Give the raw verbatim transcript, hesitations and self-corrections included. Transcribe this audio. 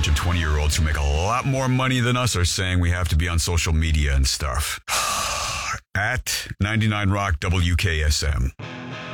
bunch of twenty-year-olds who make a lot more money than us are saying we have to be on social media and stuff. At ninety-nine Rock W K S M.